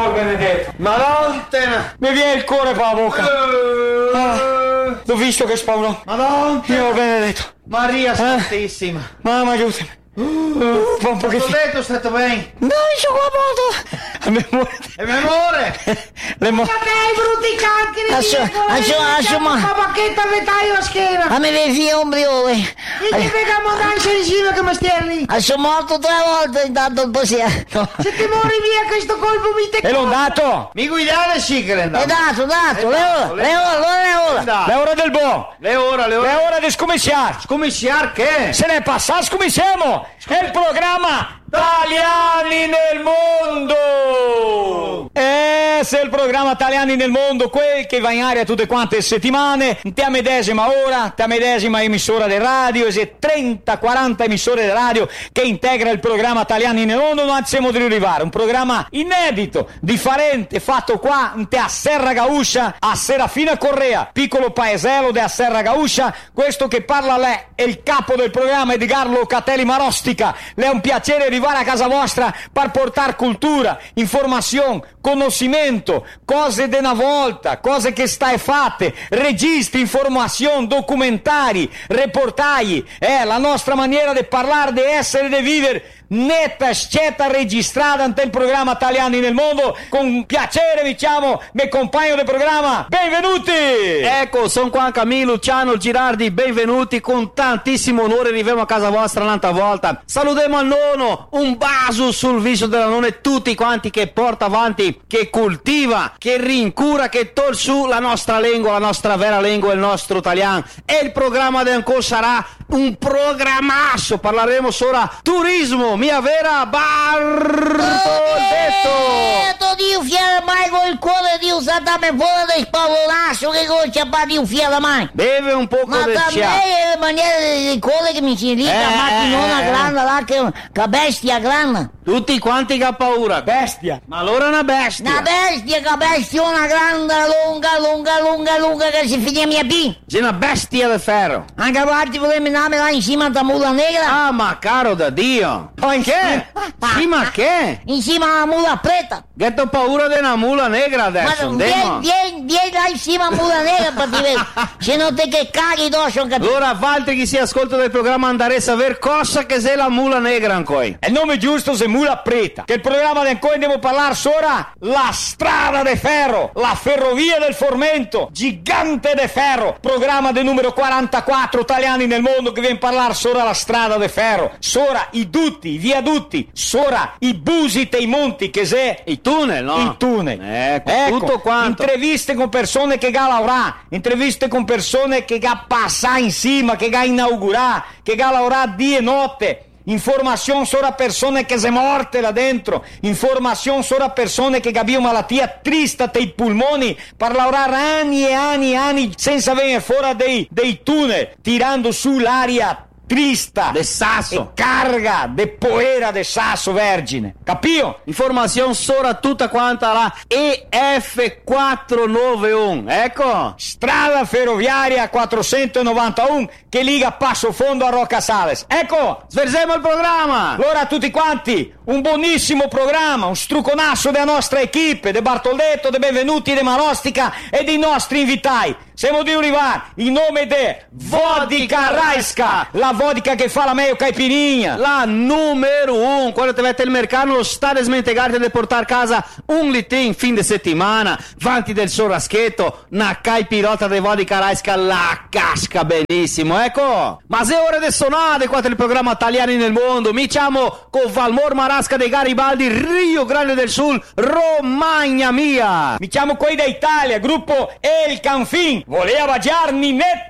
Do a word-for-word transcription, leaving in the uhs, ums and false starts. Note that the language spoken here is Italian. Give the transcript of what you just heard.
Signor benedetto. Madonna! Mi viene il cuore per la bocca. Uh, Ah, l'ho visto che spaurò. Madonna! Signor benedetto. Maria Santissima! Mamma aiutami. Uh, fa un T'ho pochettino. detto, è stato bene! No, sono qua molto. A memoria. E memore! Le mo- Ma dei brutti cancri! Assu- assu- assuma- Ma bacchetta vetaio a schiena! A me vedi ombriole. E ti vediamo andare insieme che mi stai Ah, sono morto tre volte intanto il possiamo. Se ti muori via questo colpo mi te... E l'ho dato. Mi guidare sì che le È andavo! dato, dato, le ora, le- le ora, le ora. Dai. Le ore del buon. Le ore, le Le ore! ore di scomiciare. Scomiciar che? Se ne passa, scomiciamo. È il programma Italiani nel mondo. Eh, se il programma Italiani nel mondo, quel che va in aria tutte quante le settimane, in te medesima ora, te medesima emissora di radio, e se trenta quaranta emissore di radio che integra il programma Italiani nel mondo, non siamo di arrivare. Un programma inedito, differente, fatto qua in te a Serra Gauscia, a Serafina Correa, piccolo paesello di a Serra Gauscia. Questo che parla lei è il capo del programma, Edgardo Catelli Marostica. Le è un piacere arrivare a casa vostra per portare cultura, informazione, conoscimento, cose di una volta, cose che stai fatte, registri, informazioni, documentari, reportaggi. È la nostra maniera di parlare, di essere, di vivere, netta, scetta, registrata ante il programma Italiani nel mondo. Con piacere diciamo, mio compagno del programma, benvenuti! Ecco, sono qua Camillo, Luciano, Girardi, benvenuti, con tantissimo onore arriviamo a casa vostra un'altra volta. Salutiamo al nonno, un bacio sul viso della nonna e tutti quanti che porta avanti, che coltiva, che rincura, che tol su la nostra lingua, la nostra vera lingua, il nostro italiano. E il programma di ancora sarà un programmasso, parleremo sopra turismo, mia vera Bartoletto. Dio, Dio fiera mai con il cuore di usatame fuori del spavolasso che concia pa Dio fiera mai. Beve un poco Ma del da ciao. me è la maniera del cuore che mi si rica, Eh, macchinona eh, eh. grande là che, che bestia grande. Tutti quanti che ha paura. Bestia! Ma allora è una bestia. Una bestia, che bestiona grande, lunga, lunga, lunga, lunga che si finisce mia P. C'è una bestia di ferro. Anche a parte voleva andare là insieme alla mula negra. Ah, ma caro da Dio. Oh, in Che? Sì, ma che? Insieme alla mula preta. Che ho paura di una mula negra adesso, Ma vieni, andiamo. vieni, vieni là insieme alla mula negra per ti vedere. Se non te che caghi dosso, capito? Allora, altri chi si ascolta del programma andare a sapere cosa che sei la mula negra ancora. E il nome giusto è Mula Preta. Che il programma di cui andiamo a parlare sopra la strada de ferro, la ferrovia del Formento, gigante de ferro. Programma del numero quarantaquattro Italiani nel mondo che viene a parlare sopra la strada de ferro, sopra i dutti, i viadutti, sopra i busi e i monti che se I tunnel, no? il tunnel. Ecco, tutto quanto. Interviste con persone che ga lavorà, interviste con persone che ga passà insieme, che ga inaugurà, che ga lavorà di e notte. Informazione sopra persone che sono morte là dentro, informazione sopra persone che abbiano malattia triste dei polmoni per lavorare anni e anni e anni senza venire fuori dei, dei tunnel, tirando su l'aria trista De sasso. e carga de poera de sasso vergine, capio? Informazione sopra tutta quanta la E F quattrocentonovantuno. Ecco. Strada ferroviaria quattrocentonovantuno che liga Passo Fondo a Roccasales. Ecco, Sversiamo il programma. allora a tutti quanti, un buonissimo programma, un struconasso della nostra equipe, de Bartoletto, de Benvenuti, de Marostica e dei nostri invitai. Siamo di arrivare in nome de Vodka Raiska, la vodka che fa la meglio caipirinha. La numero uno, quando ti mette il mercato lo sta a smentegarti di portare a casa un litin fin di settimana, vanti del soraschetto, una caipirota di vodka Raiska la casca benissimo, ecco. Ma se ore di sonate, qua il programma Italiani nel mondo, mi chiamo con Valmor Marasca de Garibaldi, Rio Grande del Sul, Romagna mia. Mi chiamo qui da Italia, gruppo El Canfin, voleva giarni net